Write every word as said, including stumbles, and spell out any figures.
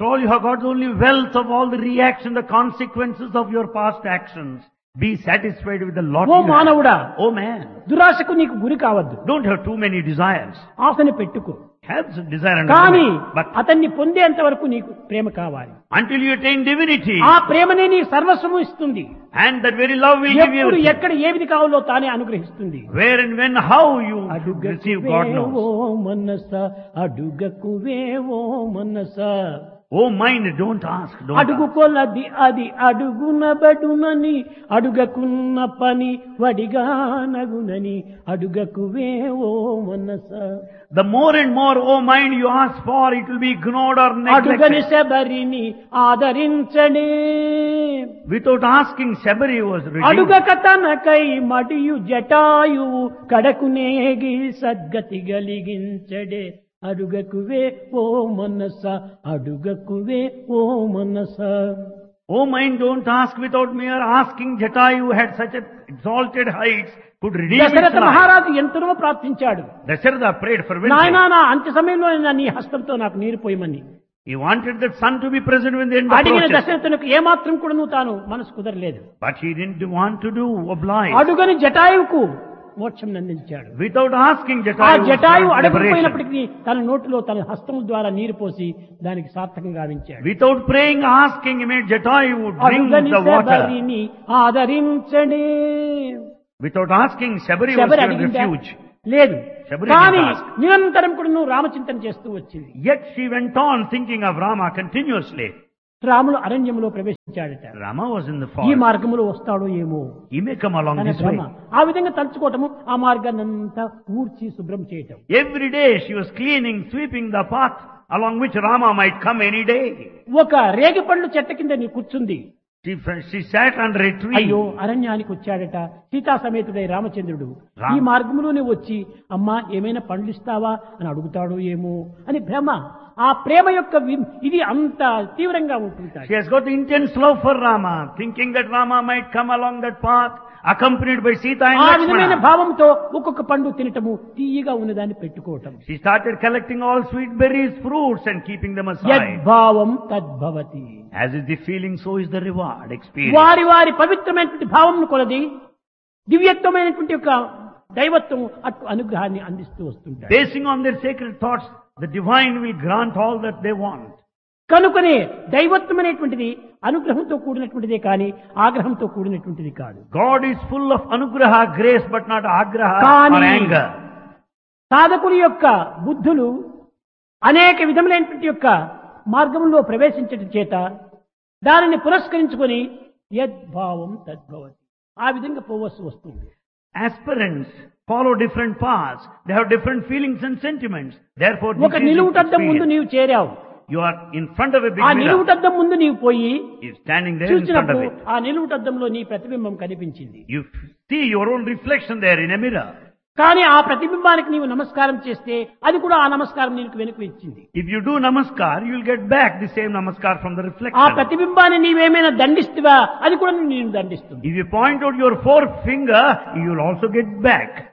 So all you have got is only wealth of all the reaction, the consequences of your past actions. Be satisfied with the lot oh you have. మానవుడా, Oh man, దురాశకు నీకు గురి కావద్దు. don't have too many desires. ఆశని పెట్టుకో. Have some desire and కానీ but అతన్ని పొందేంత వరకు నీకు ప్రేమ కావాలి. until you attain divinity, ఆ ప్రేమనే నీ సర్వస్వము ఇస్తుంది. and that very love will give you ఎప్పుడు everything. ఎక్కడ ఏది కావాలో తానే అనుగ్రహిస్తుంది. Where and when, how you receive, God knows. అడుగకువేవో మనస అడుగకువేవో మనస Oh mind, don't ask, don't అడుగు ask. కొలది అది అడుగునబడునని అడుగకున్న పని వడిగా నగునని అడుగకువేవో మనస The more and more, oh mind, you ask for, it will be ignored or అడుగని neglected. శబరిని ఆదరించడే Without asking, Shabari was redeemed. అడుగక తనకై మడియు Jatayu కడకునేగి సద్గతి గలిగించడే అడుగకువే ఓ మనస అడుగకువే ఓ మనస. Oh mind, don't ask without mere asking. Jatayu had such a exalted heights, could redeem his Dasharatha life. మహారాజు ఎంతనో ప్రార్థించాడు. Dasharatha prayed for నాయనా victory. నా అంత్య సమయంలో నా నీ హస్తంతో నాకు నీరు పోయమని He wanted that son to be present when the end అడిగిన approaches. దశరథునికి ఏమాత్రం కూడా నువ్వు తాను మనసు కుదరలేదు. But he didn't want to do oblige. అడుగని జటాయువుకు మోక్షం అందించాడు. Without asking, ఆ Jatayu was Jatayu granted liberation. అడగకపోయినప్పటికీ తన నోటిలో తన హస్తం ద్వారా నీరు పోసి దానికి సార్థకంగా గావించాడు. Without praying, asking, he made Jatayu drink అడుగని the water. శబరిని ఆదరించడే Without asking, Shabari was Sabari given అడిగిందా? refuge. లేదు. శబరి కానీ didn't ask. నిరంతరం కూడా నువ్వు రామచింతన చేస్తూ వచ్చింది. Yet she went on thinking of Rama continuously. రాముడు అరణ్యములో ప్రవేశించాడట. Rama was in the ఈ forest. మార్గములో వస్తాడో ఏమో He may come along తన this భ్రమ. way. ఆ విధంగా తలుచుకోవటము, ఆ మార్గాన్ని అంతా ఊడ్చి శుభ్రం చేయటం. Every day she was cleaning, sweeping the path along which Rama might come any day. ఒక రేగిపండ్లు చెట్ట కింద నీ కూర్చుంది. She, she sat under a tree. అయ్యో అరణ్యానికి వచ్చాడట సీతా సమేతుడై రామచంద్రుడు. రామ్. ఈ మార్గంలోనే వచ్చి అమ్మా ఏమైనా పండ్లు ఇస్తావా అని అడుగుతాడో ఏమో అని భ్రమ. ఆ ప్రేమ యొక్క వి- ఇది అంత తీవ్రంగా ఉంటుంటాడు. She has got intense love for Rama, thinking that Rama might come along that path, accompanied by Sita and ఆ విధమైన Lakshmana. భావంతో ఒక్కొక్క పండు తినటము, తీయగా ఉన్నదాన్ని పెట్టుకోవటం. She started collecting all sweet berries, fruits, and keeping them aside. యద్భావం తద్భవతి. As is the feeling, so is the reward experience. వారి వారి పవిత్రమైనటువంటి భావం కొలది దివ్యత్వమైనటువంటి యొక్క దైవత్వం అటు అనుగ్రహాన్ని అందిస్తూ వస్తుంటాడు. Basing on their sacred thoughts, the divine will grant all that they want. కనుకనే దైవత్వం అనేటువంటిది అనుగ్రహంతో కూడినటువంటిదే కానీ ఆగ్రహంతో కూడినటువంటిది కాదు. God is full of anugraha, grace, but not agraha కానీ or anger. సాధకుని యొక్క బుద్ధులు అనేక విధములైనటువంటి యొక్క మార్గంలో ప్రవేశించటం చేత దానిని పురస్కరించుకొని యద్భావం తద్భవతి ఆ విధంగా పోవలసి వస్తుంది. Aspirants follow different paths. They have different feelings and sentiments. Therefore, ఒక this is నిలువుటద్దం ముందు experience. నీవు చేరావు. You are in front of a big ఆ mirror. నిలువుటద్దం ముందు నీవు పోయి You're standing there in front చూసినప్పుడు of it. ఆ నిలువుటద్దంలో నీ ప్రతిబింబం కనిపించింది. You see your own reflection there in a mirror. కానీ ఆ ప్రతిబింబానికి నీవు నమస్కారం చేస్తే అది కూడా ఆ నమస్కారం నీకు వెనుక ఇచ్చింది. If you do namaskar, you will get back the same namaskar from the ఆ reflection. ప్రతిబింబాన్ని నీవేమైనా దండిస్తువా అది కూడా నేను దండిస్తుంది. If you point out your forefinger, you will also get back.